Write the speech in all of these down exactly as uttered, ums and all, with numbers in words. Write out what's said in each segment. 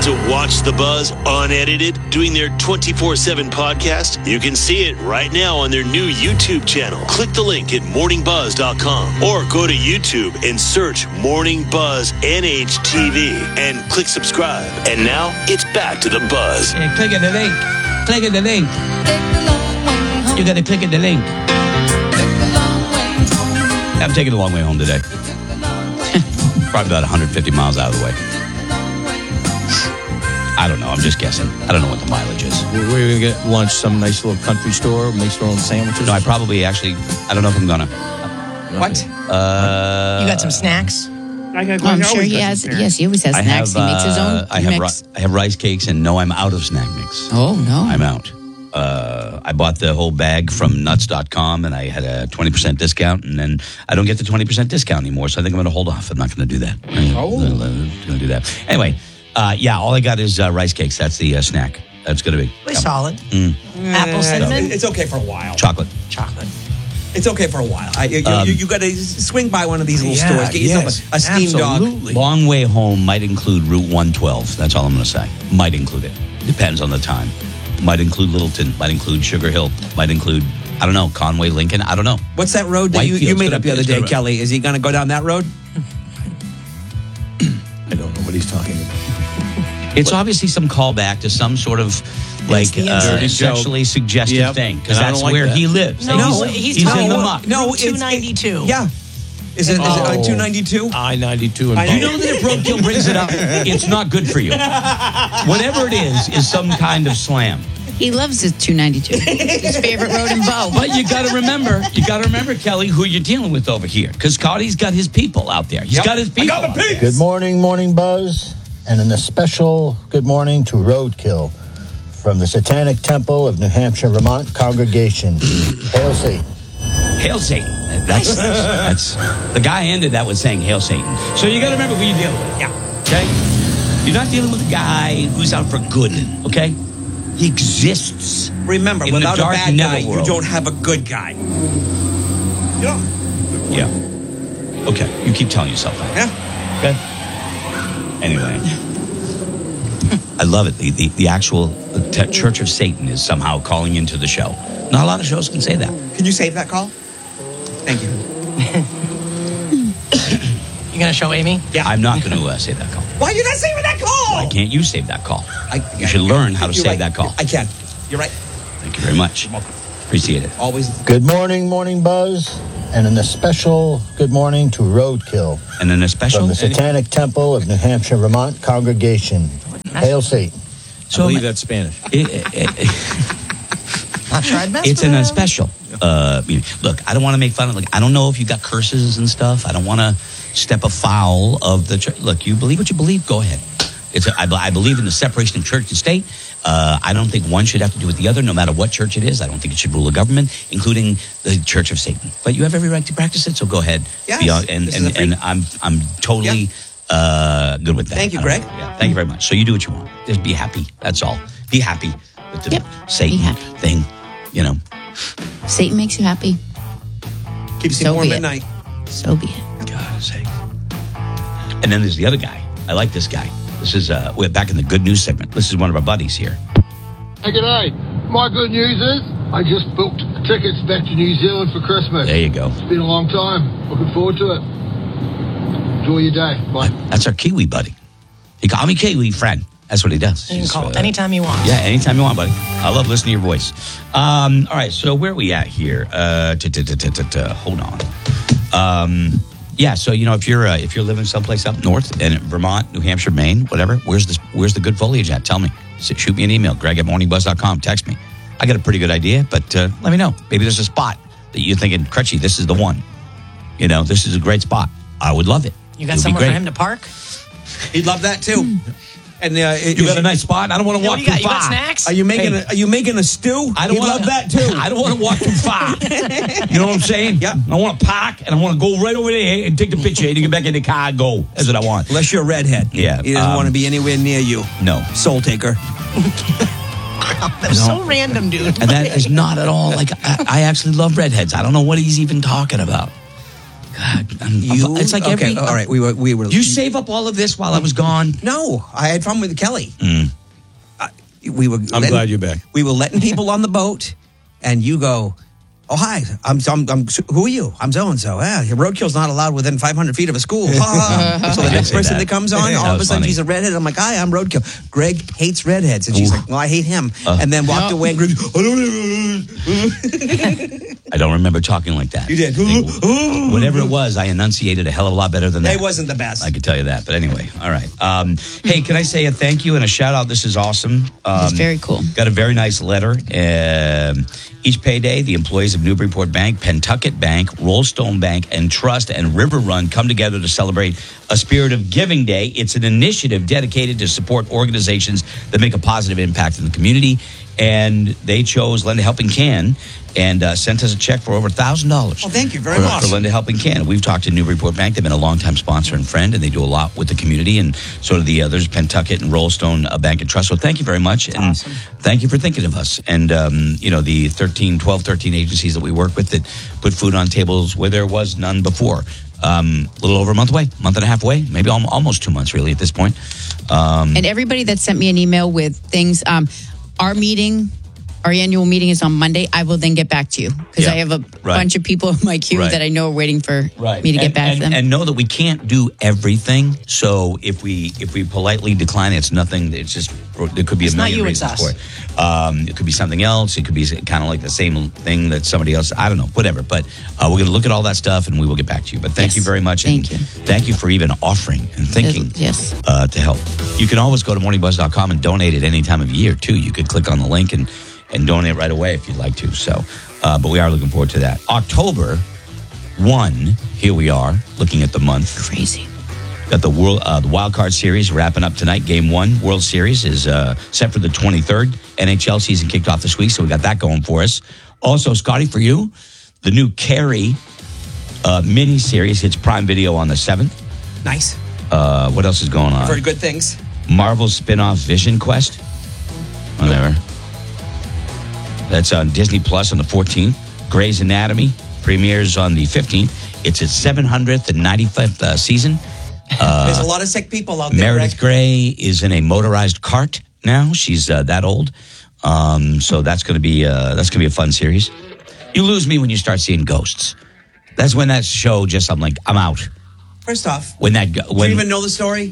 to watch The Buzz unedited, doing their twenty-four seven podcast? You can see it right now on their new YouTube channel. Click the link at morning buzz dot com or go to YouTube and search Morning Buzz N H T V and click subscribe. And now it's back to The Buzz. Yeah, click at the link. Click at the link. You got to click at the link. I'm taking a long way home today. Probably about one hundred fifty miles out of the way. I don't know. I'm just guessing. I don't know what the mileage is. We're going to get lunch, some nice little country store, makes their own sandwiches. No, I probably actually, I don't know if I'm going to. What? Uh, You got some snacks? I got, Oh, I'm sure he has. Yes, he always has I snacks. have, he makes his own uh, I have, mix. ri- I have rice cakes, and no, I'm out of snack mix. Oh, no. I'm out. Uh, I bought the whole bag from nuts dot com, and I had a twenty percent discount, and then I don't get the twenty percent discount anymore, so I think I'm going to hold off. I'm not going to do that. Oh. I'm going to do that. Anyway, uh, yeah, all I got is uh, rice cakes. That's the uh, snack. That's going to be. Really solid. Mm. Apple cinnamon? It's okay for a while. Chocolate. Chocolate. It's okay for a while. I, you Um, you, you got to swing by one of these little Yeah, stores. Get yourself yes, a, a steam dog. absolutely. Long way home might include Route one twelve. That's all I'm going to say. Might include it. Depends on the time. Might include Littleton. Might include Sugar Hill. Might include, I don't know, Conway, Lincoln. I don't know. What's that road that you, you Whitefield's made gonna up the be- other it's day, gonna- Kelly? Is he going to go down that road? I don't know what he's talking about. It's obviously some callback to some sort of like the uh, Dirty sexually suggestive Yep. thing, because And I that's don't like where that. he lives. No, he's, he's he's talking in the about- muck. No, Route two ninety-two. Yeah. Is it, is it Oh. on two ninety-two? I ninety-two and Do you know that if roadkill brings it up, it's not good for you? Whatever it is, is some kind of slam. He loves his two ninety-two. His favorite road in Bow. But you got to remember, you got to remember, Kelly, who you're dealing with over here, because Scotty's got his people out there. He's Yep. got his people. I got the peeps. Good morning, Morning Buzz, and an especial good morning to Roadkill from the Satanic Temple of New Hampshire, Vermont congregation. Hail Satan. Hail Satan. That's, that's the guy ended that with saying Hail Satan. So you got to remember who you're dealing with. Yeah. Okay? You're not dealing with a guy who's out for good. Okay? He exists. Remember, In the without a dark bad guy, netherworld. you don't have a good guy. Yeah. Yeah. Okay. You keep telling yourself that. Yeah. Okay. Anyway. I love it. The, the, the actual the t- Church of Satan is somehow calling into the show. Not a lot of shows can say that. Can you save that call? Thank you. You gonna show Amy? Yeah. I'm not going to uh, save that call. Why are you not saving that call? Why can't you save that call? I, You should learn how to You're save right. that call. I can. You're right. Thank you very much. Appreciate it. Always. Good morning, Morning Buzz, and an especial good morning to Roadkill And then a special. from the Satanic Temple of New Hampshire, Vermont congregation. Hail Satan. I believe that's Spanish. It- it- it- Not sure I'd mess it's with in a him. special. Uh, you- look, I don't want to make fun of. Like, I don't know if you got curses and stuff. I don't want to step afoul of the church. Look, you believe what you believe. Go ahead. It's. A, I, be- I believe in the separation of church and state. Uh, I don't think one should have to do with the other, no matter what church it is. I don't think it should rule a government, including the Church of Satan. But you have every right to practice it, so go ahead. Yes, Be on- and this is and, a free- and I'm I'm totally uh, good with that. Thank you, I don't- Greg. Yeah, thank you very much. So you do what you want. Just be happy. That's all. Be happy with the Yep, Satan be happy. thing. You know. Satan makes you happy. Keeps you So warm be at it. night. So be it. God's sake. And then there's the other guy. I like this guy. This is, uh, we're back in the good news segment. This is one of our buddies here. Hey, g'day. My good news is I just booked tickets back to New Zealand for Christmas. There you go. It's been a long time. Looking forward to it. Enjoy your day. Bye. That's our Kiwi buddy. He called me Kiwi friend. That's what he does. You can He's, call uh, anytime you want. Yeah, anytime you want, buddy. I love listening to your voice. Um, all right, so where are we at here? Uh, t- t- t- t- t- t- hold on. Um, yeah, so you know, if you're uh, if you're living someplace up north in Vermont, New Hampshire, Maine, whatever, where's this? Where's the good foliage at? Tell me. S- Shoot me an email, Greg at morning buzz dot com. Text me. I got a pretty good idea, but uh, let me know. Maybe there's a spot that you're thinking, Crutchy, this is the one. You know, this is a great spot. I would love it. You got It would be somewhere for great. him to park? He'd love that too. And uh, You got a nice spot. I don't want to Yeah, walk what do too you got? You far. got snacks? Are you making Hey. a, Are you making a stew? I don't He'd wanna, love that too. I don't want to walk too far. You know what I'm saying? Yeah. I want to park and I want to go right over there and take the picture and you get back in the car and go. That's what I want. Unless you're a redhead. Yeah, He doesn't um, want to be anywhere near you. No. Soul taker. That was so random, dude. And that is not at all like I, I actually love redheads. I don't know what he's even talking about. God, I'm, You, it's like okay, every. all right. We were, we were. You save up all of this while I was gone. No, I had fun with Kelly. Mm. Uh, we were. I'm letting- glad you're back. We were letting people on the boat, and you go, "Oh hi, I'm, I'm, I'm who are you? I'm so and so. Yeah, roadkill's not allowed within five hundred feet of a school." Ha, ha. So the I next did say person that. that comes on, That all of a was sudden funny. she's a redhead. I'm like, "Hi, I'm Roadkill." Greg hates redheads, and she's Ooh. like, "Well, I hate him." Uh. and then walked No. away. And Greg, I don't I don't remember talking like that. You did. Whatever it was, I enunciated a hell of a lot better than that. It wasn't the best. I could tell you that. But anyway, all right. Um, hey, can I say a thank you and a shout out? This is awesome. Um, It's very cool. Got a very nice letter. Um, each payday, the employees of Newburyport Bank, Pentucket Bank, Rollstone Bank, and Trust and River Run come together to celebrate a Spirit of Giving Day. It's an initiative dedicated to support organizations that make a positive impact in the community. And they chose Lend a Helping Can and uh, sent us a check for over one thousand dollars. Well, thank you very for, much. For Lend a Helping Can. We've talked to Newburyport Bank. They've been a longtime sponsor and friend, and they do a lot with the community. And so do the others, Pentucket and Rollstone uh, Bank and Trust. So thank you very much. And awesome. thank you for thinking of us. And, um, you know, the thirteen, twelve, thirteen agencies that we work with that put food on tables where there was none before. Um, a little over a month away, month and a half away, maybe al- almost two months really at this point. Um, And everybody that sent me an email with things, um, our meeting, our annual meeting is on Monday. I will then get back to you because Yeah, I have a right. bunch of people in my queue Right. that I know are waiting for Right. me to get and, back and, to them. and know that we can't do everything. So if we if we politely decline, it's nothing. It's just there could be It's a not million you, it's reasons us. for it. Um, it could be something else. It could be kind of like the same thing that somebody else. I don't know. Whatever. But uh, we're going to look at all that stuff and we will get back to you. But thank Yes. you very much. Thank and you. Thank you for even offering and thinking. Yes. Uh, to help. You can always go to morning buzz dot com and donate at any time of year too. You could click on the link and and donate right away if you'd like to. So, uh, but we are looking forward to that. October first, here we are, looking at the month. Crazy. Got the world, uh, the wild card series wrapping up tonight. Game one, World Series is uh, set for the twenty-third. N H L season kicked off this week, so we got that going for us. Also, Scotty, for you, the new Carrie uh, mini series hits Prime Video on the seventh. Nice. Uh, what else is going on? Very good things. Marvel spin-off Vision Quest. Whatever. That's on Disney Plus on the fourteenth. Grey's Anatomy premieres on the fifteenth. It's its seven hundred ninety-fifth uh, season. There's a lot of sick people out there. Meredith Greg. Grey is in a motorized cart now. She's uh, that old. Um, so that's going to be uh, that's going to be a fun series. You lose me when you start seeing ghosts. That's when that show just I'm like I'm out. First off, When that go- do when you even know the story?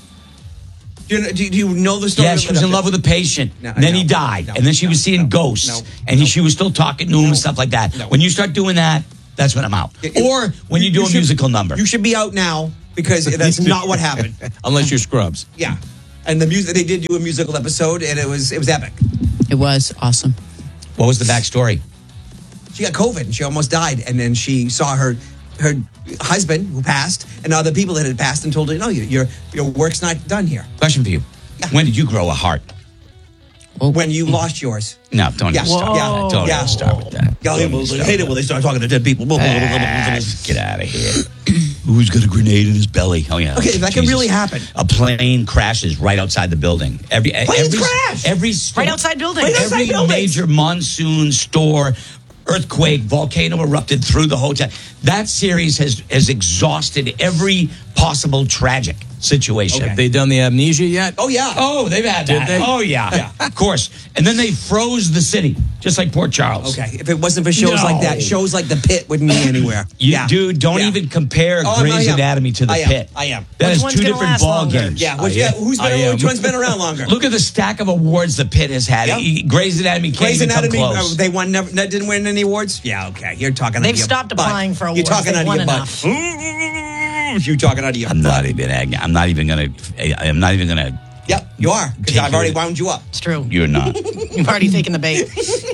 Do you, do you know the story? yeah, she was in love with a patient. No, and then no, he died. no, and then she no, was seeing no, ghosts. no, and he, no. she was still talking to him and stuff like that. No. When you start doing that, that's when I'm out. Or when you, do a should- musical number. You should be out now because that's not what happened. Unless you're Scrubs. Yeah, and the music they did do a musical episode and it was it was epic. It was awesome. What was the backstory? She got COVID and she almost died, and then she saw her her husband who passed and other people that had passed and told her, "No, your your your work's not done here." Question for you. When did you grow a heart? When you lost yours. No, don't Yeah. even start Yeah. with that. Don't Yeah. even start with that. Yeah, Don't I even start hate it with when they start talking to dead people. Ah, just get out of here. Who's got a grenade in his belly? Oh yeah. Okay, that can Jesus. really happen. A plane crashes right outside the building. Every Planes every, crash! Every sto- Right outside buildings. Right outside every buildings. major monsoon, store, earthquake, volcano erupted through the hotel. That series has has exhausted every possible tragic situation. Okay. Have they done the amnesia yet? Oh yeah. Oh, they've had that. they? Oh yeah. Of course. And then they froze the city, just like Port Charles. Okay, if it wasn't for shows No. like that, shows like The Pit wouldn't be anywhere. You, yeah. Dude, don't Yeah. even compare Oh, I'm- I Grey's am. Anatomy to The I am. Pit. I am. That Which is one's two gonna different last ball longer? games. Yeah, which, I yeah, am. who's been I which am. one's been around longer? Look at the stack of awards The Pit has had. Yep. E- Grey's Anatomy can't Grey's even Anatomy, come uh, close. they won never that didn't win any awards. Yeah, okay, you're talking. out They've of your stopped butt. applying for You're awards. talking They've out of won your enough. butt. You're talking out of your I'm butt. not even. ag- I'm not even gonna. I'm not even gonna. Yep, you are because Take I've already your- wound you up. It's true. You're not. You've already taken the bait.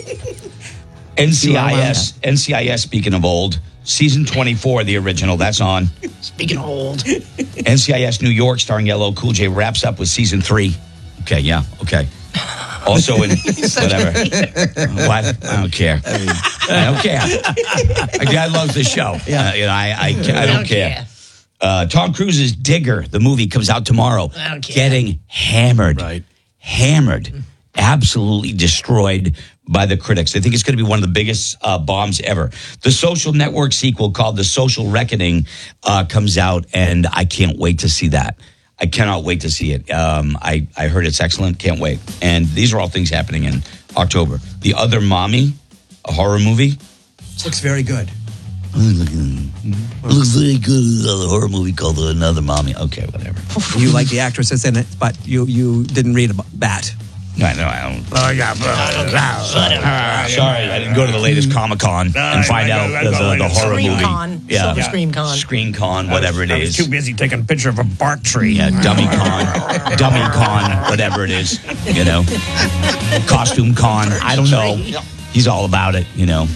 N C I S. N C I S. Speaking of old, season twenty-four, the original. That's on. Speaking of old. N C I S New York, starring L L Cool J, wraps up with season three. Okay, yeah, okay. Also in whatever. What? I don't care. I don't care. A guy loves the show. Yeah. Uh, you know, I I, I, don't, care. Uh, Tom Cruise's Digger, the movie, comes out tomorrow. I don't care. Getting hammered. Right. Hammered. absolutely destroyed by the critics. They think it's going to be one of the biggest uh, bombs ever. The Social Network sequel called The Social Reckoning uh, comes out, and I can't wait to see that. I cannot wait to see it. Um, I, I heard it's excellent. Can't wait. And these are all things happening in October. The Other Mommy, a horror movie. Looks very good. Looks very good. A horror movie called Another Mommy. Okay, whatever. You like the actress that's in it, but you, you didn't read about that. I know. I don't. Oh, yeah. Sorry, I didn't go to the latest Comic Con and find out the, the, the horror Scream movie. Con. Yeah, Silver Scream Con. Screen Con, whatever it I was is. too busy taking a picture of a bark tree. Yeah, Dummy Con, Dummy Con, whatever it is. You know, Costume Con. I don't know. He's all about it. You know.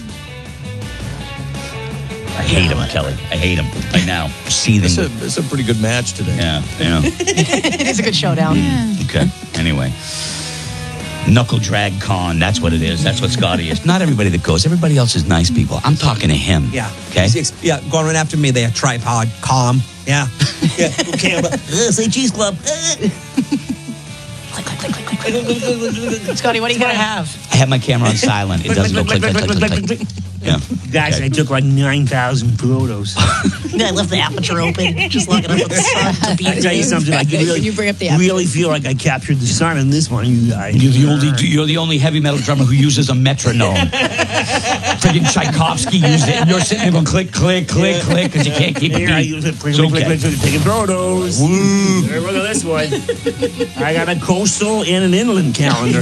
I hate him, Kelly. I hate him right now. Seething. It's a, it's a pretty good match today. Yeah, yeah. It is a good showdown. Okay. Anyway. Knuckle Drag Con, that's what it is. That's what Scotty is. Not everybody that goes. Everybody else is nice people. I'm talking to him. Yeah. Okay? He's- Yeah, going right after me there. Tripod, calm. Yeah. Yeah. Camera. Uh, say cheese club. Click, click, click, click, click, click. Scotty, what are you going to have? I have my camera on silent. It doesn't go click, click, click, click, click. Yeah. Guys, Okay. I took like nine thousand photos. I left the aperture open, just looking up at the sun to be I tell you something, I can really, You bring up the really feel like I captured the sun in this one, you guys. You're the only you're the only heavy metal drummer who uses a metronome. Freaking Tchaikovsky used it, and you're sitting there going click, click, click, click, because you can't keep a Here, I beat. use it. Click, It's click, okay. click, click, taking photos. Here, look at this one. I got a coastal and an inland calendar.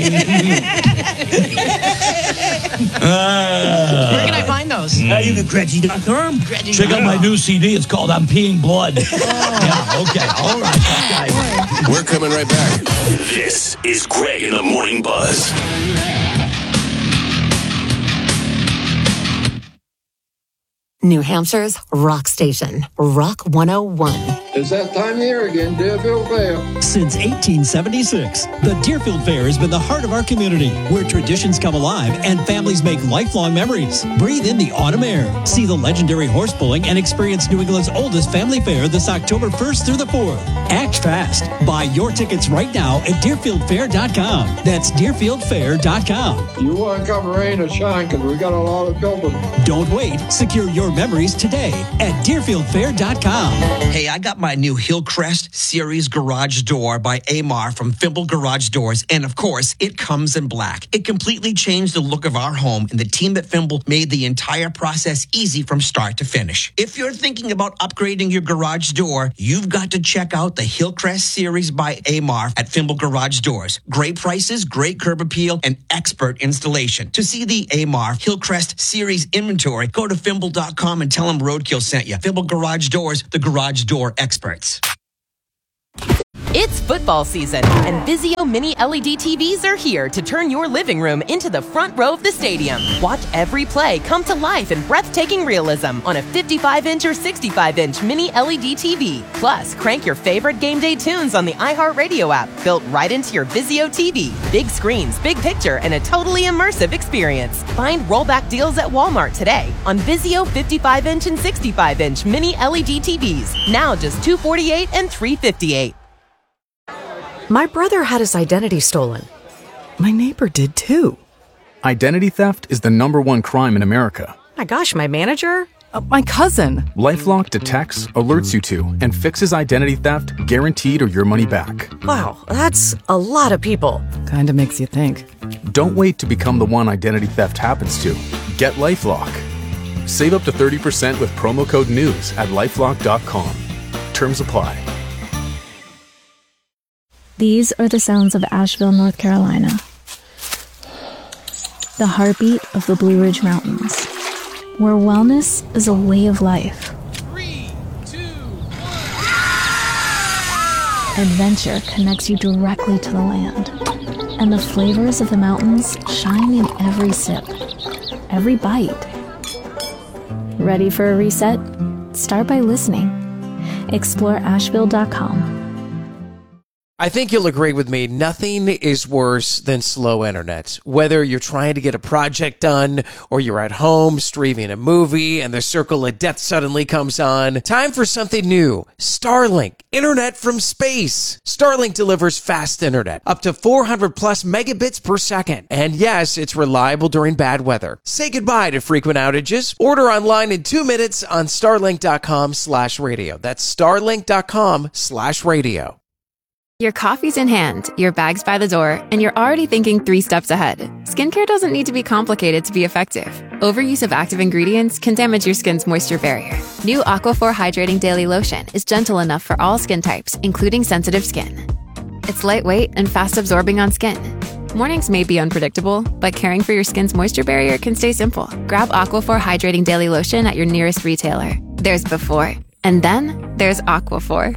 Where can I find those? Uh, you can Gretchy dot com. Check out my new C D. It's called I'm Peeing Blood. Yeah, okay. All right, guys. We're coming right back. This is Greg in the Morning Buzz. New Hampshire's rock station, Rock one oh one. It's that time of year again, Deerfield Fair. Since eighteen seventy-six, the Deerfield Fair has been the heart of our community, where traditions come alive and families make lifelong memories. Breathe in the autumn air, see the legendary horse pulling, and experience New England's oldest family fair this October first through the fourth. Act fast. Buy your tickets right now at deerfield fair dot com. That's deerfield fair dot com. You want to come rain or shine, because we got a lot of building. Don't wait. Secure your memories today at deerfield fair dot com. Hey, I got my new Hillcrest Series garage door by Amar from Fimble Garage Doors, and of course, it comes in black. It completely changed the look of our home, and the team at Fimble made the entire process easy from start to finish. If you're thinking about upgrading your garage door, you've got to check out the Hillcrest Series by Amar at Fimble Garage Doors. Great prices, great curb appeal, and expert installation. To see the Amar Hillcrest Series inventory, go to fimble dot com and tell them Roadkill sent you. Fimble Garage Doors, the garage door experts. It's football season, and Vizio Mini L E D T Vs are here to turn your living room into the front row of the stadium. Watch every play come to life in breathtaking realism on a fifty-five inch or sixty-five inch Mini L E D T V. Plus, crank your favorite game day tunes on the iHeartRadio app, built right into your Vizio T V. Big screens, big picture, and a totally immersive experience. Find rollback deals at Walmart today on Vizio fifty-five inch and sixty-five inch Mini L E D T Vs. Now just two hundred forty-eight dollars and three hundred fifty-eight dollars. My brother had his identity stolen. My neighbor did too. Identity theft is the number one crime in America. My gosh, my manager? Uh, my cousin. LifeLock detects, alerts you to, and fixes identity theft guaranteed or your money back. Wow, that's a lot of people. Kinda makes you think. Don't wait to become the one identity theft happens to. Get LifeLock. Save up to thirty percent with promo code NEWS at lifelock dot com. Terms apply. These are the sounds of Asheville, North Carolina. The heartbeat of the Blue Ridge Mountains, where wellness is a way of life. Three, two, one. Adventure connects you directly to the land, and the flavors of the mountains shine in every sip, every bite. Ready for a reset? Start by listening. Explore asheville dot com. I think you'll agree with me. Nothing is worse than slow internet. Whether you're trying to get a project done or you're at home streaming a movie and the circle of death suddenly comes on, time for something new. Starlink, internet from space. Starlink delivers fast internet, up to four hundred plus megabits per second. And yes, it's reliable during bad weather. Say goodbye to frequent outages. Order online in two minutes on starlink.com slash radio. That's starlink.com slash radio. Your coffee's in hand, your bag's by the door, and you're already thinking three steps ahead. Skincare doesn't need to be complicated to be effective. Overuse of active ingredients can damage your skin's moisture barrier. New Aquaphor Hydrating Daily Lotion is gentle enough for all skin types, including sensitive skin. It's lightweight and fast absorbing on skin. Mornings may be unpredictable, but caring for your skin's moisture barrier can stay simple. Grab Aquaphor Hydrating Daily Lotion at your nearest retailer. There's before, and then there's Aquaphor.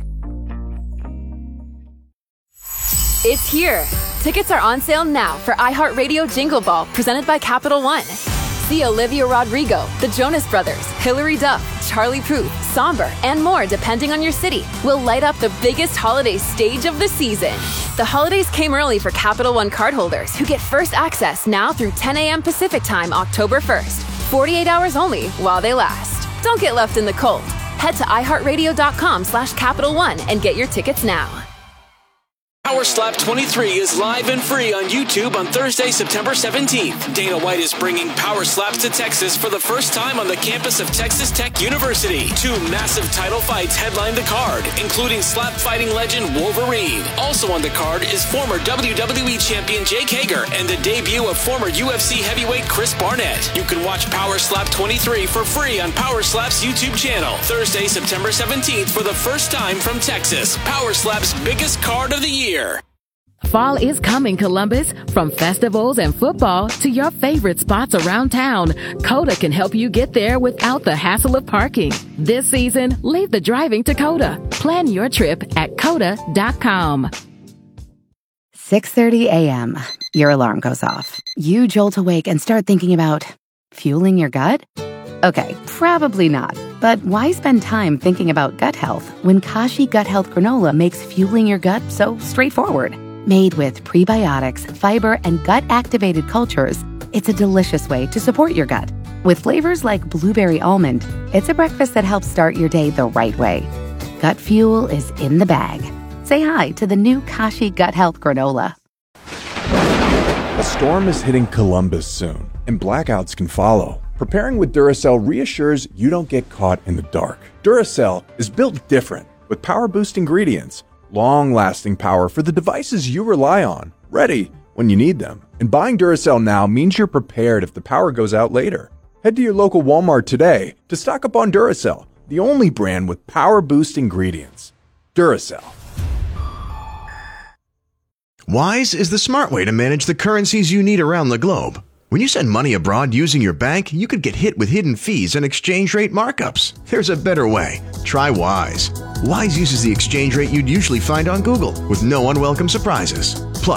It's here. Tickets are on sale now for iHeartRadio Jingle Ball, presented by Capital One. See Olivia Rodrigo, the Jonas Brothers, Hilary Duff, Charlie Puth, Somber, and more depending on your city. Will light up the biggest holiday stage of the season. The holidays came early for Capital One cardholders who get first access now through ten a.m. Pacific Time, October first. forty-eight hours only while they last. Don't get left in the cold. Head to iHeartRadio.com slash Capital One and get your tickets now. Power Slap twenty-three is live and free on YouTube on Thursday, September seventeenth. Dana White is bringing Power Slaps to Texas for the first time on the campus of Texas Tech University. Two massive title fights headline the card, including slap fighting legend Wolverine. Also on the card is former W W E champion Jake Hager and the debut of former U F C heavyweight Chris Barnett. You can watch Power Slap twenty-three for free on Power Slap's YouTube channel. Thursday, September seventeenth for the first time from Texas. Power Slap's biggest card of the year. Fall is coming, Columbus. From festivals and football to your favorite spots around town, Coda can help you get there without the hassle of parking. This season, leave the driving to Coda. Plan your trip at coda dot com. six thirty a.m. Your alarm goes off. You jolt awake and start thinking about fueling your gut? Okay, probably not. But why spend time thinking about gut health when Kashi Gut Health Granola makes fueling your gut so straightforward? Made with prebiotics, fiber, and gut-activated cultures, it's a delicious way to support your gut. With flavors like blueberry almond, it's a breakfast that helps start your day the right way. Gut fuel is in the bag. Say hi to the new Kashi Gut Health Granola. A storm is hitting Columbus soon, and blackouts can follow. Preparing with Duracell reassures you don't get caught in the dark. Duracell is built different, with power-boost ingredients, long-lasting power for the devices you rely on, ready when you need them. And buying Duracell now means you're prepared if the power goes out later. Head to your local Walmart today to stock up on Duracell, the only brand with power-boost ingredients. Duracell. Wise is the smart way to manage the currencies you need around the globe. When you send money abroad using your bank, you could get hit with hidden fees and exchange rate markups. There's a better way. Try Wise. Wise uses the exchange rate you'd usually find on Google with no unwelcome surprises.